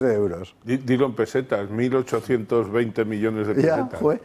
de euros. Dilo en pesetas, 1.820 millones de Ya, pesetas. fue.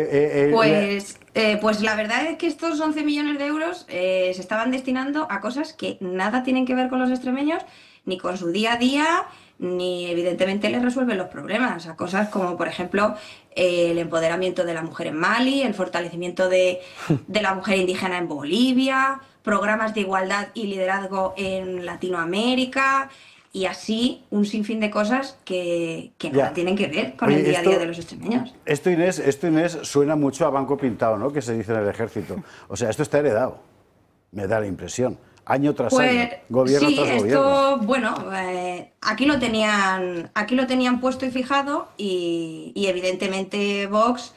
Pues la verdad es que estos 11 millones de euros se estaban destinando a cosas que nada tienen que ver con los extremeños, ni con su día a día, ni evidentemente les resuelven los problemas. A cosas como, por ejemplo, el empoderamiento de la mujer en Mali, el fortalecimiento de la mujer indígena en Bolivia, programas de igualdad y liderazgo en Latinoamérica. Y así un sinfín de cosas que nada Ya. tienen que ver con Oye, el día a día de los extremeños. Esto, Inés, suena mucho a banco pintado, ¿no? Que se dice en el ejército. O sea, esto está heredado, me da la impresión. Año tras año, gobierno Sí, tras esto, gobierno. bueno, aquí lo tenían puesto y fijado y evidentemente Vox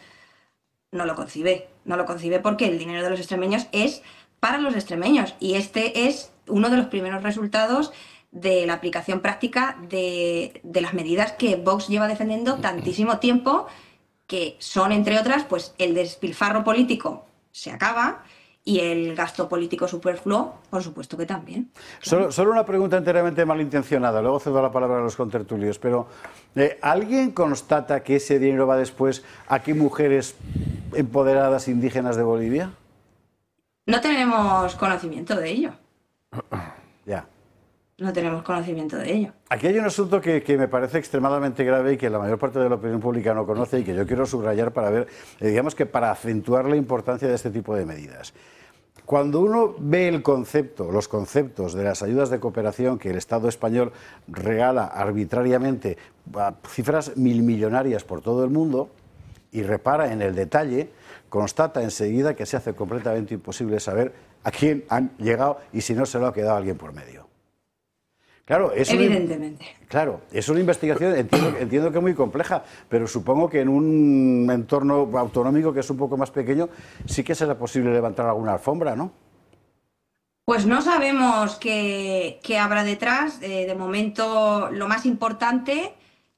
no lo concibe porque el dinero de los extremeños es para los extremeños y este es uno de los primeros resultados de la aplicación práctica de las medidas que Vox lleva defendiendo tantísimo tiempo, que son, entre otras, pues el despilfarro político se acaba y el gasto político superfluo, por supuesto que también. Claro. Solo una pregunta enteramente malintencionada, luego cedo la palabra a los contertulios, pero ¿alguien constata que ese dinero va después a qué mujeres empoderadas indígenas de Bolivia? No tenemos conocimiento de ello. Ya. No tenemos conocimiento de ello. Aquí hay un asunto que me parece extremadamente grave y que la mayor parte de la opinión pública no conoce y que yo quiero subrayar para ver, digamos que para acentuar la importancia de este tipo de medidas. Cuando uno ve el concepto, los conceptos de las ayudas de cooperación que el Estado español regala arbitrariamente a cifras milmillonarias por todo el mundo y repara en el detalle, constata enseguida que se hace completamente imposible saber a quién han llegado y si no se lo ha quedado alguien por medio. Claro, evidentemente. Claro, es una investigación, entiendo que es muy compleja, pero supongo que en un entorno autonómico que es un poco más pequeño sí que será posible levantar alguna alfombra, ¿no? Pues no sabemos qué habrá detrás. De momento, lo más importante,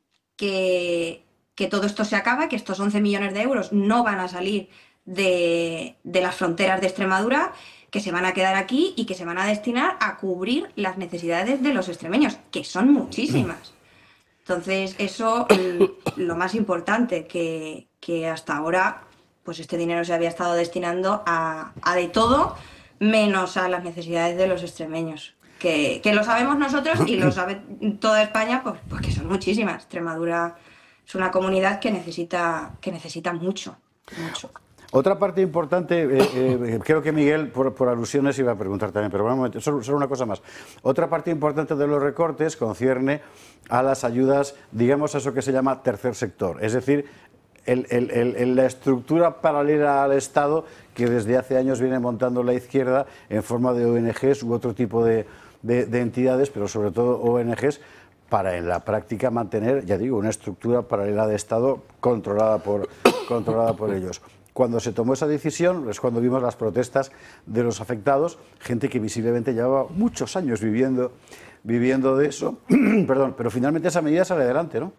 que todo esto se acaba, que estos 11 millones de euros no van a salir de las fronteras de Extremadura, que se van a quedar aquí y que se van a destinar a cubrir las necesidades de los extremeños, que son muchísimas. Entonces, eso, lo más importante, que hasta ahora, pues este dinero se había estado destinando a de todo, menos a las necesidades de los extremeños. Que lo sabemos nosotros y lo sabe toda España, pues que son muchísimas. Extremadura es una comunidad que necesita mucho, mucho. Otra parte importante, creo que Miguel, por alusiones, iba a preguntar también, pero bueno, solo una cosa más. Otra parte importante de los recortes concierne a las ayudas, digamos, a eso que se llama tercer sector, es decir, la estructura paralela al Estado que desde hace años viene montando la izquierda en forma de ONGs u otro tipo de entidades, pero sobre todo ONGs, para en la práctica mantener, ya digo, una estructura paralela de Estado controlada por ellos. Cuando se tomó esa decisión es cuando vimos las protestas de los afectados, gente que visiblemente llevaba muchos años viviendo de eso, perdón, pero finalmente esa medida sale adelante, ¿no?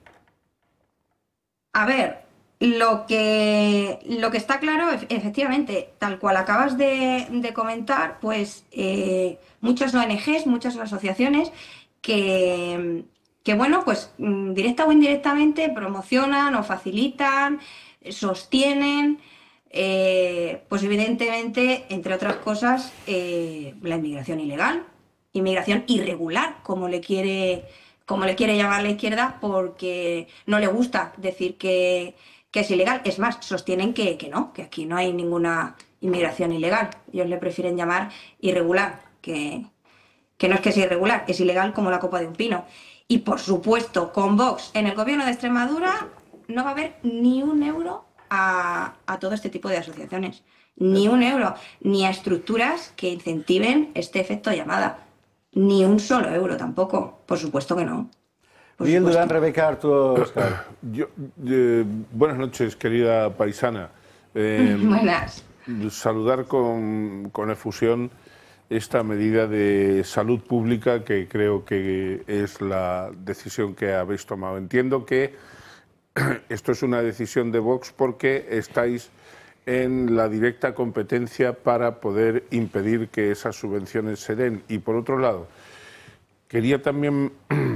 A ver, lo que está claro, efectivamente, tal cual acabas de comentar, pues muchas ONGs, muchas asociaciones que bueno, pues directa o indirectamente promocionan o facilitan, sostienen, pues evidentemente, entre otras cosas, la inmigración ilegal, inmigración irregular, como le quiere llamar la izquierda, porque no le gusta decir que es ilegal. Es más, sostienen que no, que aquí no hay ninguna inmigración ilegal. Ellos le prefieren llamar irregular, que no es que sea irregular, es ilegal como la copa de un pino. Y por supuesto, con Vox en el gobierno de Extremadura no va a haber ni un euro a todo este tipo de asociaciones. Ni un euro, ni a estructuras que incentiven este efecto llamada. Ni un solo euro tampoco, por supuesto que no. Miguel Durán, Rebeca, Arturo Oscar. Buenas noches, querida paisana. Buenas. Saludar con efusión esta medida de salud pública que creo que es la decisión que habéis tomado. Entiendo que esto es una decisión de Vox porque estáis en la directa competencia para poder impedir que esas subvenciones se den. Y por otro lado, quería también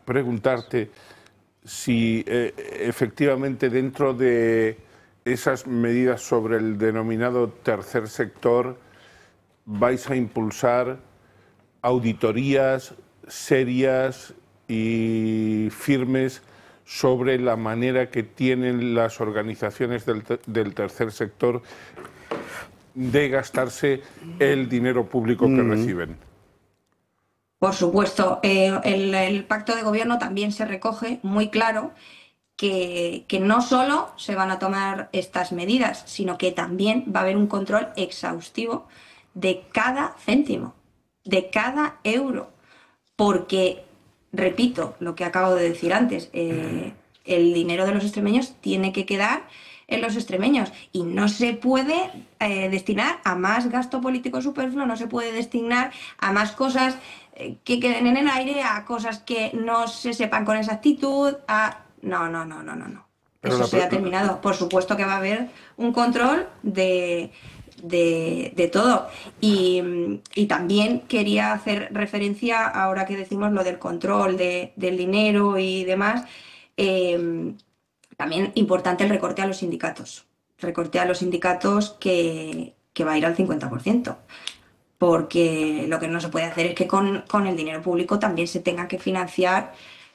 preguntarte si efectivamente dentro de esas medidas sobre el denominado tercer sector vais a impulsar auditorías serias y firmes sobre la manera que tienen las organizaciones del tercer sector de gastarse el dinero público que reciben. Por supuesto, el pacto de gobierno también se recoge muy claro que no solo se van a tomar estas medidas, sino que también va a haber un control exhaustivo de cada céntimo, de cada euro, porque, repito lo que acabo de decir antes, el dinero de los extremeños tiene que quedar en los extremeños y no se puede destinar a más gasto político superfluo, no se puede destinar a más cosas que queden en el aire, a cosas que no se sepan con exactitud, a... No. Eso se ha terminado. Por supuesto que va a haber un control de todo. Y también quería hacer referencia, ahora que decimos lo del control del dinero y demás, también importante el recorte a los sindicatos. Recorte a los sindicatos que va a ir al 50%. Porque lo que no se puede hacer es que con el dinero público también se tenga que financiar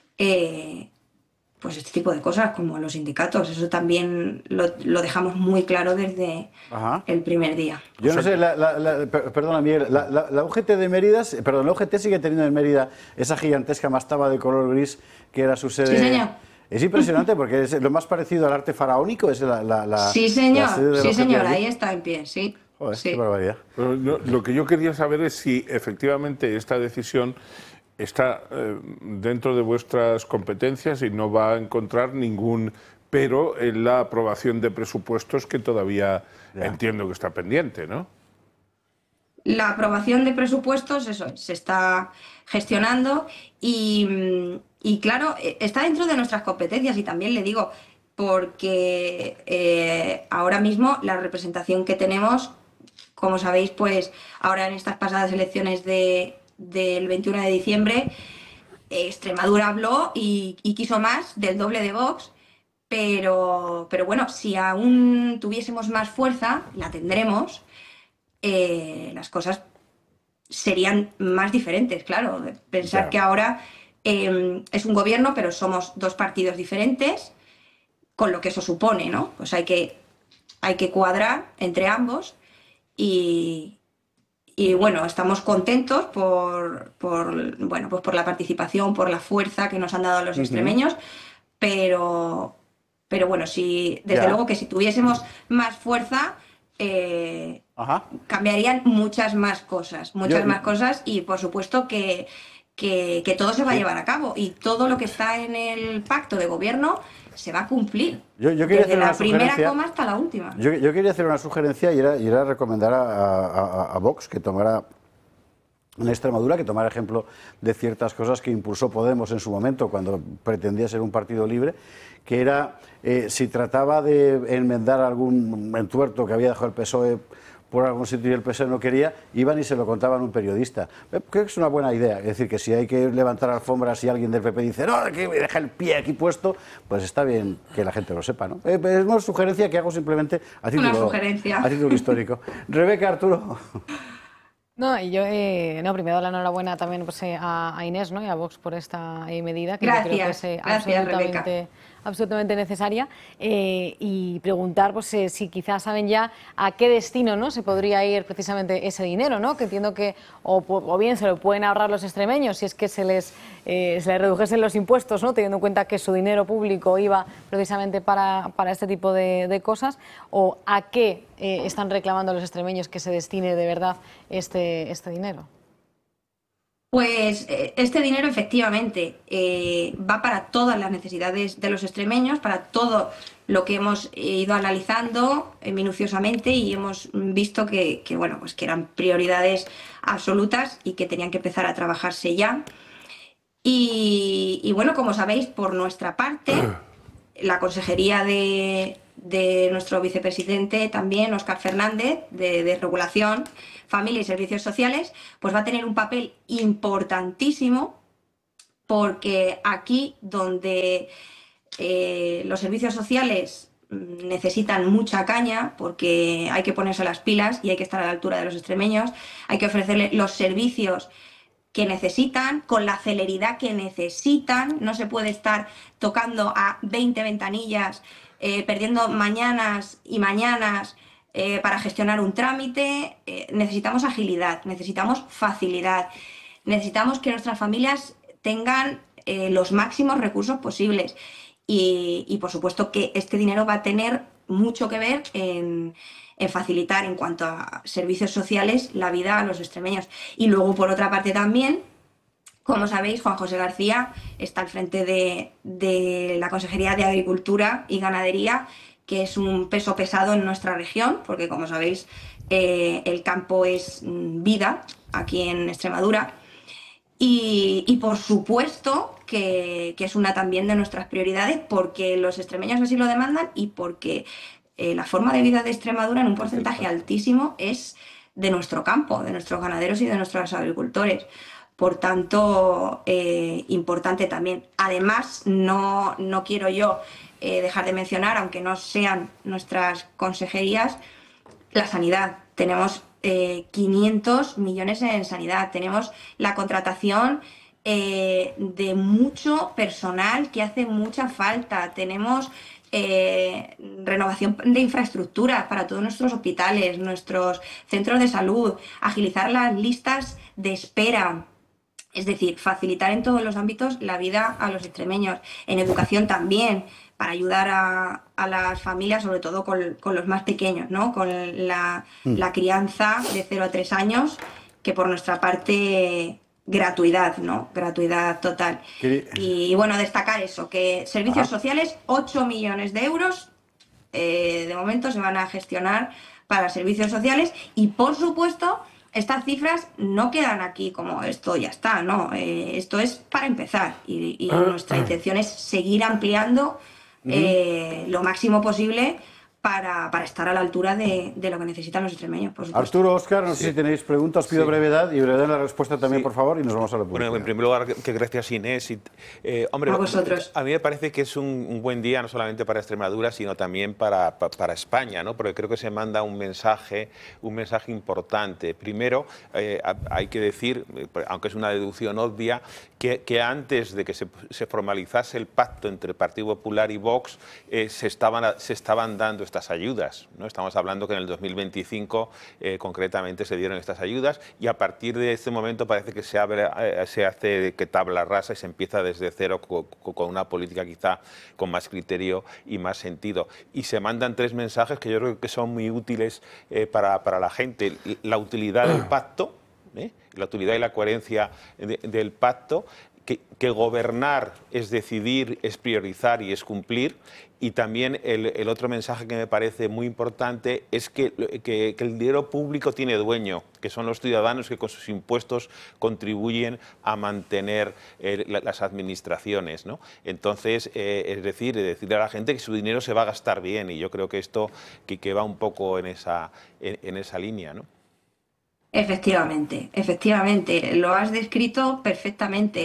pues este tipo de cosas como los sindicatos. Eso también lo dejamos muy claro desde el primer día. Yo no sé, perdona Miguel, la UGT de Mérida, perdón, la UGT sigue teniendo en Mérida esa gigantesca mastaba de color gris que era su sede. Sí, señor. Es impresionante porque es lo más parecido al arte faraónico, es sí, señor, sí, señor, allí. Ahí está en pie, sí. Joder, sí. Qué barbaridad. Pero lo que yo quería saber es si efectivamente esta decisión está dentro de vuestras competencias y no va a encontrar ningún pero en la aprobación de presupuestos que todavía entiendo que está pendiente, ¿no? La aprobación de presupuestos, eso, se está gestionando y claro, está dentro de nuestras competencias y también le digo, porque ahora mismo la representación que tenemos, como sabéis, pues ahora en estas pasadas elecciones del 21 de diciembre, Extremadura habló y quiso más del doble de Vox, pero bueno, si aún tuviésemos más fuerza, la tendremos, las cosas serían más diferentes, claro. Pensar que ahora es un gobierno, pero somos dos partidos diferentes, con lo que eso supone, ¿no? Pues hay que cuadrar entre ambos y bueno, estamos contentos por la participación, por la fuerza que nos han dado los extremeños, pero bueno, desde luego que si tuviésemos más fuerza cambiarían muchas más cosas y por supuesto que todo se va a llevar a cabo y todo lo que está en el pacto de gobierno se va a cumplir. Yo quería desde hacer la primera coma hasta la última. Yo quería hacer una sugerencia y era recomendar a Vox que tomara en Extremadura, que tomara ejemplo de ciertas cosas que impulsó Podemos en su momento cuando pretendía ser un partido libre, que era si trataba de enmendar algún entuerto que había dejado el PSOE por algún sitio y el PSOE no quería, iban y se lo contaban a un periodista. Creo que es una buena idea. Es decir, que si hay que levantar alfombras y alguien del PP dice no, que deja el pie aquí puesto, pues está bien que la gente lo sepa, ¿no? Es una sugerencia que hago simplemente a título histórico. Rebeca, Arturo. No, y yo primero la enhorabuena también pues, a Inés, ¿no? Y a Vox por esta medida que gracias, yo creo que es absolutamente necesaria y preguntar pues, si quizás saben ya a qué destino, ¿no? Se podría ir precisamente ese dinero, ¿no? Que entiendo que o bien se lo pueden ahorrar los extremeños si es que se les redujesen los impuestos, ¿no? Teniendo en cuenta que su dinero público iba precisamente para este tipo de cosas, o a qué están reclamando los extremeños que se destine de verdad este dinero. Pues este dinero efectivamente va para todas las necesidades de los extremeños, para todo lo que hemos ido analizando minuciosamente y hemos visto que eran prioridades absolutas y que tenían que empezar a trabajarse ya. Y bueno, como sabéis, por nuestra parte, la consejería de nuestro vicepresidente también, Óscar Fernández, de Regulación, Familia y Servicios Sociales, pues va a tener un papel importantísimo porque aquí donde los servicios sociales necesitan mucha caña, porque hay que ponerse las pilas y hay que estar a la altura de los extremeños, hay que ofrecerle los servicios que necesitan, con la celeridad que necesitan. No se puede estar tocando a 20 ventanillas, perdiendo mañanas y mañanas para gestionar un trámite. Necesitamos agilidad, necesitamos facilidad, necesitamos que nuestras familias tengan los máximos recursos posibles. Y por supuesto que este dinero va a tener mucho que ver en facilitar en cuanto a servicios sociales la vida a los extremeños. Y luego, por otra parte también, como sabéis, Juan José García está al frente de la Consejería de Agricultura y Ganadería, que es un peso pesado en nuestra región, porque como sabéis, el campo es vida aquí en Extremadura. Y por supuesto que es una también de nuestras prioridades, porque los extremeños así lo demandan y porque la forma de vida de Extremadura en un porcentaje altísimo es de nuestro campo, de nuestros ganaderos y de nuestros agricultores. Por tanto, importante también. Además, no quiero yo dejar de mencionar, aunque no sean nuestras consejerías, la sanidad. Tenemos 500 millones en sanidad. Tenemos la contratación de mucho personal que hace mucha falta. Tenemos renovación de infraestructuras para todos nuestros hospitales, nuestros centros de salud, agilizar las listas de espera. Es decir, facilitar en todos los ámbitos la vida a los extremeños. En educación también, para ayudar a las familias, sobre todo con los más pequeños, ¿no? Con la crianza de 0 a 3 años, que por nuestra parte, gratuidad, ¿no? Gratuidad total. Y bueno, destacar eso, que servicios sociales, 8 millones de euros, de momento se van a gestionar para servicios sociales y, por supuesto, estas cifras no quedan aquí como esto ya está, ¿no? Esto es para empezar y nuestra intención es seguir ampliando lo máximo posible para estar a la altura de lo que necesitan los extremeños, por supuesto. Arturo, Óscar, no sé si tenéis preguntas, pido brevedad y brevedad en la respuesta también, por favor, y nos vamos a la publicidad. Bueno, en primer lugar, que gracias Inés. Hombre, a vosotros. A mí me parece que es un buen día no solamente para Extremadura, sino también para España, ¿no? Porque creo que se manda un mensaje importante. Primero, hay que decir, aunque es una deducción obvia, que antes de que se formalizase el pacto entre Partido Popular y Vox, se estaban dando estas ayudas, ¿no? Estamos hablando que en el 2025 concretamente se dieron estas ayudas y a partir de este momento parece que se hace que tabla rasa y se empieza desde cero con una política quizá con más criterio y más sentido. Y se mandan 3 mensajes que yo creo que son muy útiles para la gente. La utilidad del pacto, la utilidad y la coherencia del pacto, que gobernar es decidir, es priorizar y es cumplir. Y también el otro mensaje que me parece muy importante es que el dinero público tiene dueño, que son los ciudadanos que con sus impuestos contribuyen a mantener las administraciones, ¿no? Entonces, es decir, decirle a la gente que su dinero se va a gastar bien y yo creo que esto que va un poco en esa línea, ¿no? Efectivamente, lo has descrito perfectamente.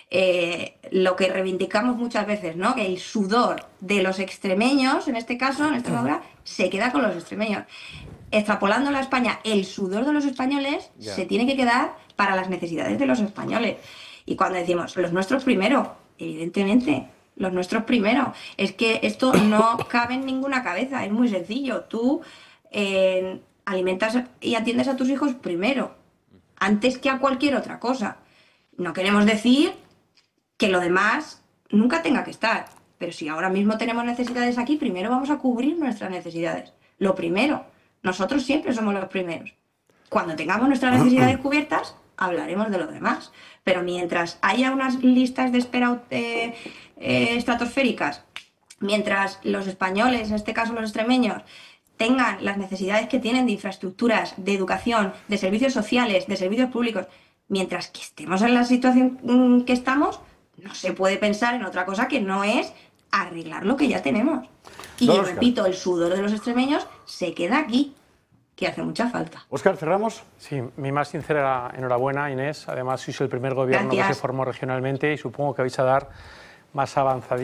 Lo que reivindicamos muchas veces, ¿no? Que el sudor de los extremeños, en este caso, en Extremadura, se queda con los extremeños. Extrapolándolo a España, el sudor de los españoles se tiene que quedar para las necesidades de los españoles. Y cuando decimos los nuestros primero, evidentemente, los nuestros primero. Es que esto no cabe en ninguna cabeza, es muy sencillo. Tú alimentas y atiendes a tus hijos primero, antes que a cualquier otra cosa. No queremos decir que lo demás nunca tenga que estar, pero si ahora mismo tenemos necesidades aquí, primero vamos a cubrir nuestras necesidades. Lo primero, nosotros siempre somos los primeros. Cuando tengamos nuestras necesidades cubiertas, hablaremos de lo demás. Pero mientras haya unas listas de espera estratosféricas, mientras los españoles, en este caso los extremeños, tengan las necesidades que tienen de infraestructuras, de educación, de servicios sociales, de servicios públicos, mientras que estemos en la situación que estamos, no se puede pensar en otra cosa que no es arreglar lo que ya tenemos. Y repito, el sudor de los extremeños se queda aquí. que hace mucha falta. Óscar, ¿cerramos? Sí, mi más sincera enhorabuena, Inés. Además, sois el primer gobierno que se formó regionalmente y supongo que vais a dar más avanzadito.